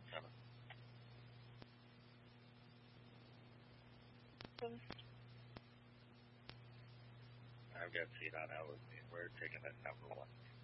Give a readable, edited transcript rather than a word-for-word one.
7. I've got seat on out with me. We're taking that number 1.